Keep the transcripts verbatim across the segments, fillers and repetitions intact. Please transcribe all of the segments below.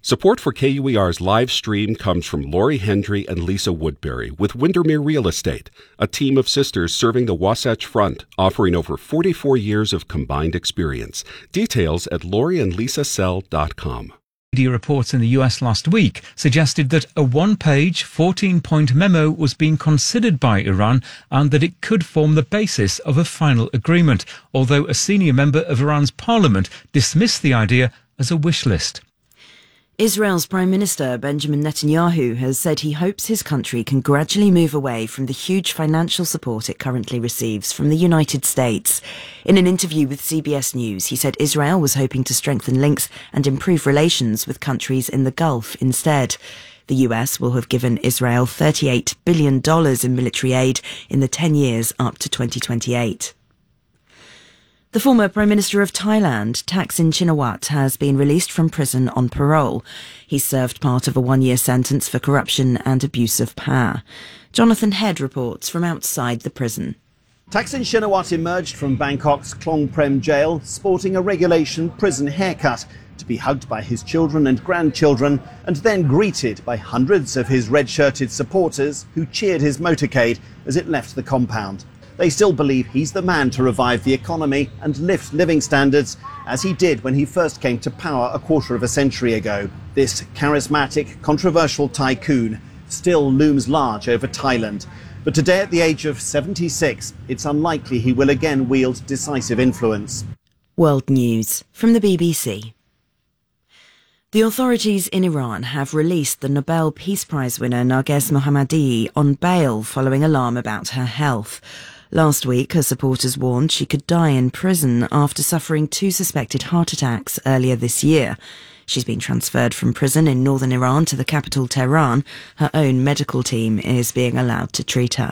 Support for K U E R's live stream comes from Lori Hendry and Lisa Woodbury with Windermere Real Estate, a team of sisters serving the Wasatch Front, offering over forty-four years of combined experience. Details at lori and lisa sell dot com. Media reports in the U S last week suggested that a one-page, fourteen-point memo was being considered by Iran and that it could form the basis of a final agreement, although a senior member of Iran's parliament dismissed the idea as a wish list. Israel's Prime Minister Benjamin Netanyahu has said he hopes his country can gradually move away from the huge financial support it currently receives from the United States. In an interview with C B S News, he said Israel was hoping to strengthen links and improve relations with countries in the Gulf instead. The U S will have given Israel thirty-eight billion dollars in military aid in the ten years up to twenty twenty-eight. The former Prime Minister of Thailand, Thaksin Shinawatra, has been released from prison on parole. He served part of a one-year sentence for corruption and abuse of power. Jonathan Head reports from outside the prison. Thaksin Shinawatra emerged from Bangkok's Klong Prem jail sporting a regulation prison haircut, to be hugged by his children and grandchildren and then greeted by hundreds of his red-shirted supporters who cheered his motorcade as it left the compound. They still believe he's the man to revive the economy and lift living standards, as he did when he first came to power a quarter of a century ago. This charismatic, controversial tycoon still looms large over Thailand. But today, at the age of seventy-six, it's unlikely he will again wield decisive influence. World News from the B B C. The authorities in Iran have released the Nobel Peace Prize winner Narges Mohammadi on bail following alarm about her health. Last week, her supporters warned she could die in prison after suffering two suspected heart attacks earlier this year. She's been transferred from prison in northern Iran to the capital Tehran. Her own medical team is being allowed to treat her.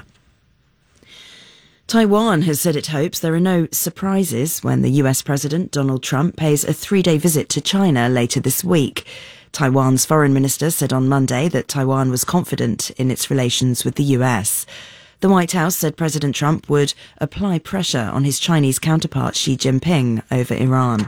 Taiwan has said it hopes there are no surprises when the U S President Donald Trump pays a three-day visit to China later this week. Taiwan's foreign minister said on Monday that Taiwan was confident in its relations with the U S. The White House said President Trump would apply pressure on his Chinese counterpart Xi Jinping over Iran.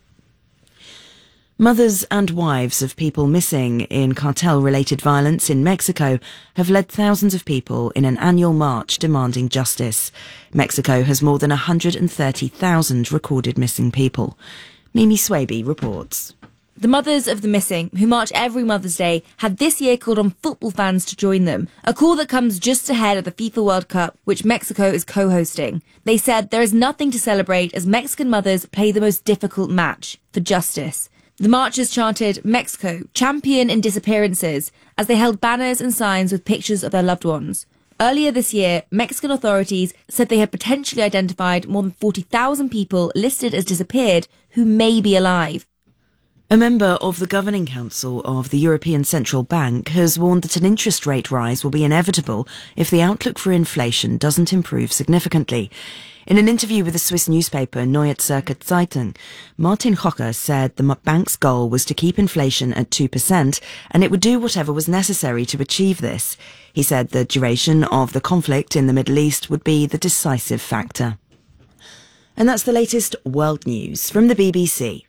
Mothers and wives of people missing in cartel-related violence in Mexico have led thousands of people in an annual march demanding justice. Mexico has more than one hundred thirty thousand recorded missing people. Mimi Swaby reports. The mothers of the missing, who march every Mother's Day, had this year called on football fans to join them, a call that comes just ahead of the FIFA World Cup, which Mexico is co-hosting. They said there is nothing to celebrate as Mexican mothers play the most difficult match, for justice. The marchers chanted, "Mexico, champion in disappearances," as they held banners and signs with pictures of their loved ones. Earlier this year, Mexican authorities said they had potentially identified more than forty thousand people listed as disappeared who may be alive. A member of the Governing Council of the European Central Bank has warned that an interest rate rise will be inevitable if the outlook for inflation doesn't improve significantly. In an interview with the Swiss newspaper Neue Zürcher Zeitung, Martin Hocker said the bank's goal was to keep inflation at two percent and it would do whatever was necessary to achieve this. He said the duration of the conflict in the Middle East would be the decisive factor. And that's the latest world news from the B B C.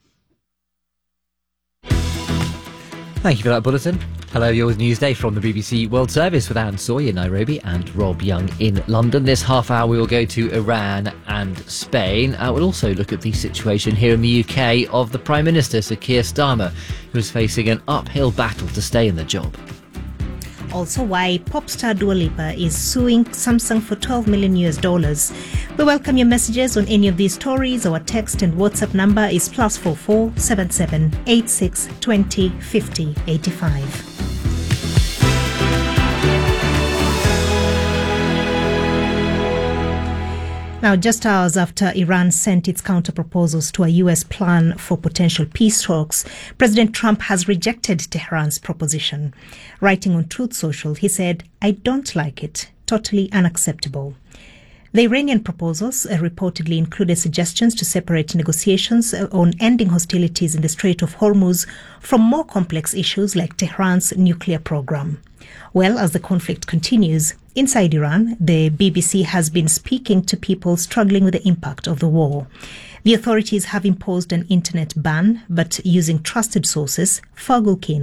Thank you for that bulletin. Hello, your Newsday from the B B C World Service with Anne Sawyer in Nairobi and Rob Young in London. This half hour we will go to Iran and Spain. Uh, we'll also look at the situation here in the U K of the Prime Minister, Sir Keir Starmer, who is facing an uphill battle to stay in the job. Also, why pop star Dua Lipa is suing Samsung for twelve million U S dollars. We welcome your messages on any of these stories. Our text and WhatsApp number is plus four four seven seven eight six twenty fifty eighty five. Now, just hours after Iran sent its counter-proposals to a U S plan for potential peace talks, President Trump has rejected Tehran's proposition. Writing on Truth Social, he said, "I don't like it. Totally unacceptable." The Iranian proposals uh, reportedly included suggestions to separate negotiations uh, on ending hostilities in the Strait of Hormuz from more complex issues like Tehran's nuclear program. Well, as the conflict continues, inside Iran, the B B C has been speaking to people struggling with the impact of the war. The authorities have imposed an internet ban, but using trusted sources, Fargul Kane